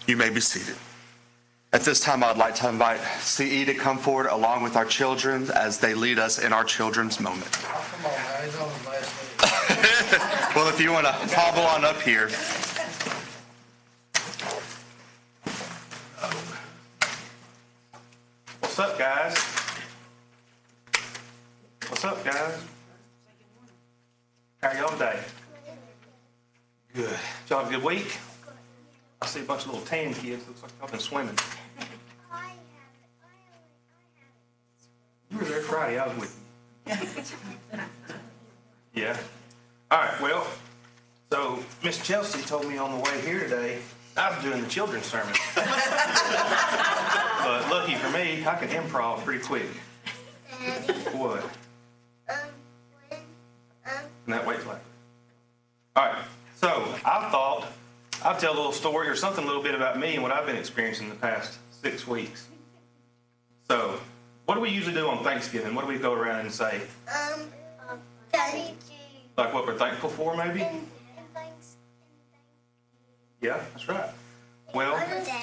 You may be seated. At this time, I'd like to invite CE to come forward along with our children as they lead us in our children's moment. Oh, come on, man. He's on his last leg. Well, if you want to hobble on up here. What's up, guys? What's up, guys? How are y'all today? Good. Did y'all have a good week? I see a bunch of little tan kids. Looks like y'all been swimming. You were there Friday. I was with you. Yeah. All right. Well, so Miss Chelsea told me on the way here today I was doing the children's sermon. But lucky for me, I can improv pretty quick. What? And that waits later. All right. So I thought I'd tell a little story or something a little bit about me and what I've been experiencing the past 6 weeks. So, what do we usually do on Thanksgiving? What do we go around and say? Thank you. Like what we're thankful for, maybe? And thanks. Yeah, that's right. Well,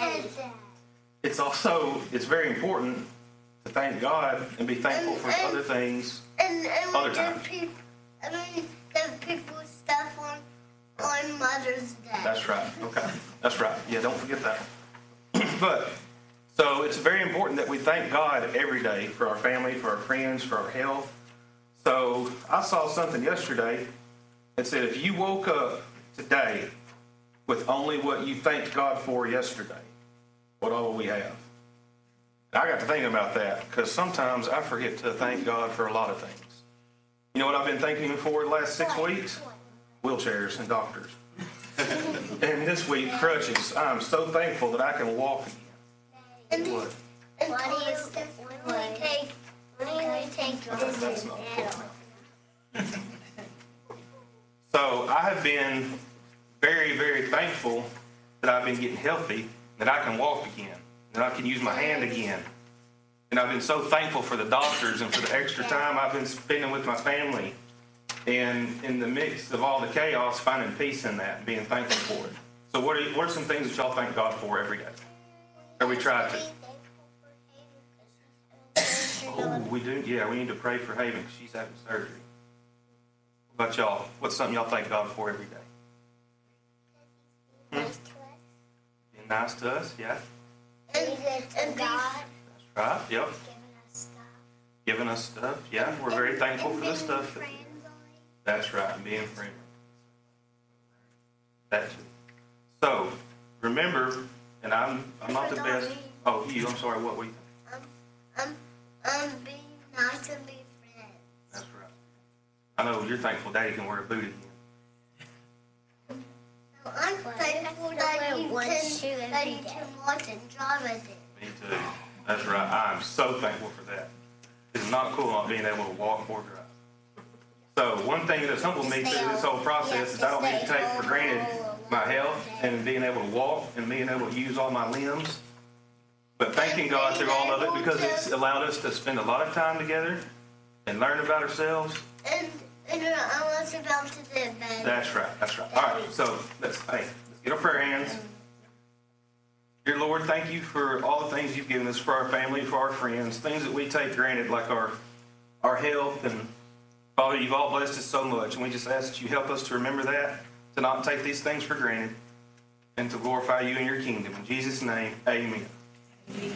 it's very important to thank God and be thankful for other things other times. Give people stuff on Mother's Day. That's right. Okay. That's right. Yeah, don't forget that. But, so it's very important that we thank God every day for our family, for our friends, for our health. So I saw something yesterday that said if you woke up today with only what you thanked God for yesterday, what all will we have? And I got to thinking about that because sometimes I forget to thank God for a lot of things. You know what I've been thanking Him for the last 6 weeks? Wheelchairs and doctors. And this week, crutches. I'm so thankful that I can walk again. What? And when we take That's not So I have been very, very thankful that I've been getting healthy, that I can walk again, that I can use my hand again. And I've been so thankful for the doctors and for the extra time I've been spending with my family. And in the midst of all the chaos, finding peace in that and being thankful for it. So what are some things that y'all thank God for every day? Or we try to? Oh, we do? Yeah, we need to pray for Haven because she's having surgery. What about y'all? What's something y'all thank God for every day? Being nice to us, yeah. And God. That's right, yep. Giving us stuff, yeah. We're very thankful for the stuff. That's right, and being friendly. That too. So, remember, and I'm not the best. Oh, you, I'm sorry, what were you thinking? Being nice and be friends. That's right. I know you're thankful Daddy can wear a boot again. I'm thankful that you can watch and drive with it. Me too. That's right. I'm so thankful for that. It's not cool not being able to walk or drive. So one thing that's humbled me through this whole process is I don't need to take for granted my health and being able to walk and being able to use all my limbs. But thanking God through all of it because it's allowed us to spend a lot of time together and learn about ourselves. And I was about to do it, baby. That's right. That's right. All right. So let's get our prayer hands. Dear Lord, thank you for all the things you've given us for our family, for our friends, things that we take granted like our health. And Father, you've all blessed us so much. And we just ask that you help us to remember that, to not take these things for granted, and to glorify you in your kingdom. In Jesus' name, amen.